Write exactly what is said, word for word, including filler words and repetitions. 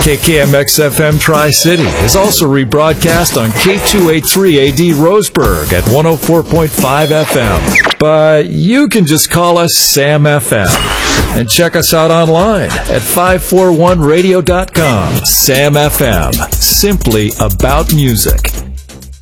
K K M X F M Tri-City is also rebroadcast on K two eighty-three A D Roseburg at one oh four point five F M. But you can just call us Sam F M. And check us out online at five four one radio dot com. Sam F M, simply about music.